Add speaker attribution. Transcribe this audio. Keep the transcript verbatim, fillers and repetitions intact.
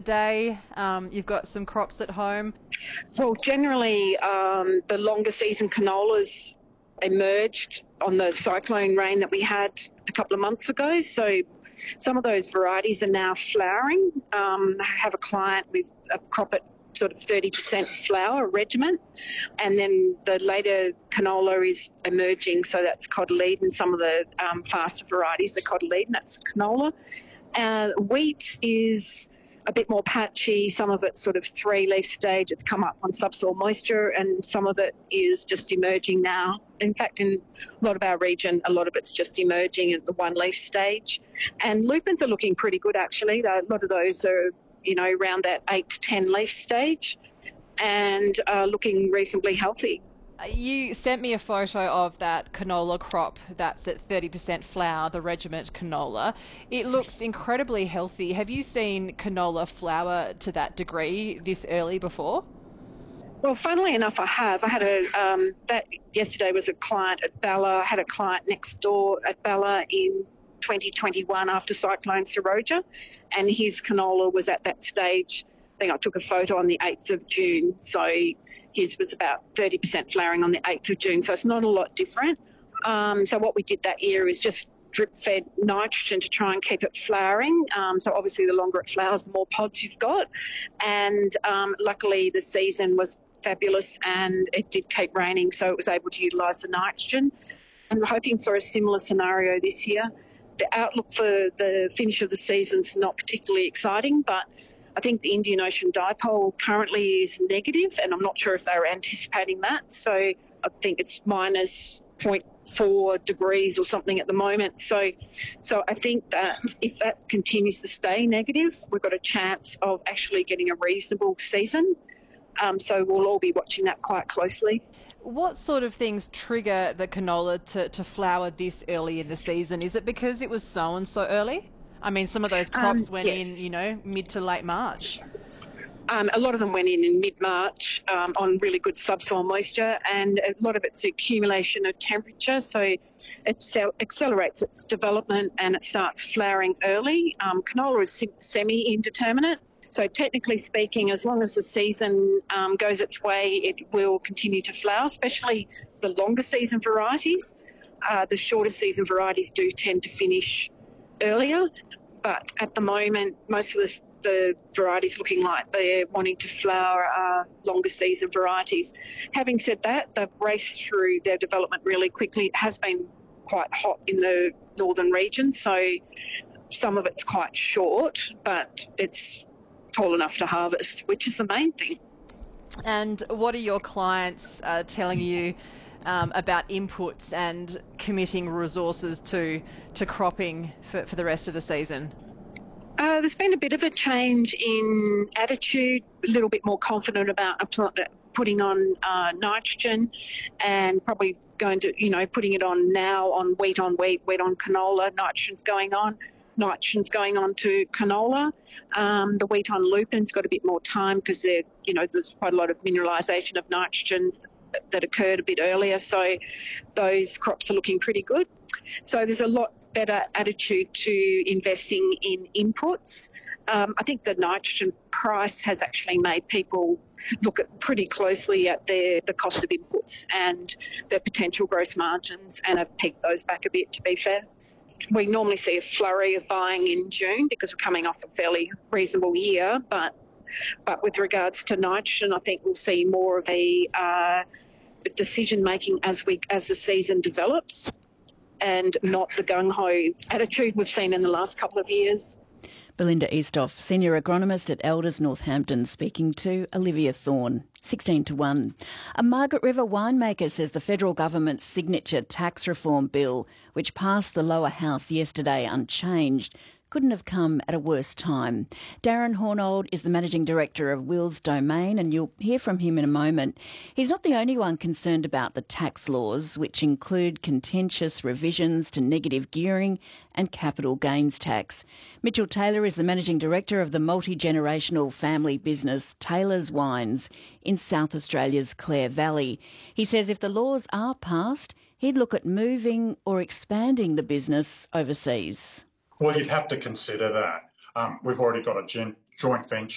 Speaker 1: Day, um, you've got some crops at home.
Speaker 2: Well, generally, um, the longer season canolas emerged on the cyclone rain that we had a couple of months ago. So some of those varieties are now flowering. Um, I have a client with a crop at sort of thirty percent flower regiment, and then the later canola is emerging, so that's cotyledon. Some of the um, faster varieties are cotyledon, that's canola. Uh, wheat is a bit more patchy. Some of it's sort of three-leaf stage. It's come up on subsoil moisture, and some of it is just emerging now. In fact, in a lot of our region, a lot of it's just emerging at the one-leaf stage. And lupins are looking pretty good, actually. A lot of those are, you know, around that eight to ten leaf stage and are looking reasonably healthy.
Speaker 1: You sent me a photo of that canola crop that's at thirty percent flower, the regiment canola. It looks incredibly healthy. Have you seen canola flower to that degree this early before?
Speaker 2: Well, funnily enough, I have. I had a, um, that yesterday was a client at Bella. I had a client next door at Bella in twenty twenty-one after Cyclone Seroja, and his canola was at that stage. I think I took a photo on the eighth of June, so his was about thirty percent flowering on the eighth of June, so it's not a lot different. Um, so what we did that year is just drip-fed nitrogen to try and keep it flowering. Um, so obviously the longer it flowers, the more pods you've got. And um, luckily the season was fabulous and it did keep raining, so it was able to utilise the nitrogen. I'm hoping for a similar scenario this year. The outlook for the finish of the season is not particularly exciting, but I think the Indian Ocean dipole currently is negative, and I'm not sure if they were anticipating that. So I think it's minus zero point four degrees or something at the moment. So, so I think that if that continues to stay negative, we've got a chance of actually getting a reasonable season. Um, so we'll all be watching that quite closely.
Speaker 1: What sort of things trigger the canola to, to flower this early in the season? Is it because it was sown so early? I mean, some of those crops um, went yes. in, you know, mid to late March.
Speaker 2: Um, a lot of them went in in mid-March um, on really good subsoil moisture, and a lot of it's accumulation of temperature, so it accelerates its development and it starts flowering early. Um, canola is semi-indeterminate, so technically speaking, as long as the season um, goes its way, it will continue to flower, especially the longer season varieties. Uh, the shorter season varieties do tend to finish earlier, but at the moment, most of the, the varieties looking like they're wanting to flower are longer season varieties. Having said that, they've raced through their development really quickly. It has been quite hot in the northern region, so some of it's quite short, but it's tall enough to harvest, which is the main thing.
Speaker 1: And what are your clients uh, telling you Um, about inputs and committing resources to to cropping for, for the rest of the season?
Speaker 2: Uh, there's been a bit of a change in attitude, a little bit more confident about putting on uh, nitrogen, and probably going to, you know, putting it on now on wheat on wheat, wheat on canola. Nitrogen's going on. Nitrogen's going on to canola. Um, the wheat on lupin's got a bit more time because there, you know, there's quite a lot of mineralisation of nitrogen that occurred a bit earlier, so those crops are looking pretty good. So there's a lot better attitude to investing in inputs. Um, I think the nitrogen price has actually made people look at pretty closely at their the cost of inputs and their potential gross margins, and have peaked those back a bit, to be fair. We normally see a flurry of buying in June because we're coming off a fairly reasonable year, but But with regards to nitrogen, I think we'll see more of a uh, decision-making as we as the season develops, and not the gung-ho attitude we've seen in the last couple of years.
Speaker 3: Belinda Easthoff, Senior Agronomist at Elders Northampton, speaking to Olivia Thorne. sixteen to one. A Margaret River winemaker says the federal government's signature tax reform bill, which passed the lower house yesterday unchanged, couldn't have come at a worse time. Darren Hornold is the Managing Director of Wills Domain, and you'll hear from him in a moment. He's not the only one concerned about the tax laws, which include contentious revisions to negative gearing and capital gains tax. Mitchell Taylor is the Managing Director of the multi-generational family business Taylor's Wines in South Australia's Clare Valley. He says if the laws are passed, he'd look at moving or expanding the business overseas.
Speaker 4: Well, you'd have to consider that. Um, we've already got a joint venture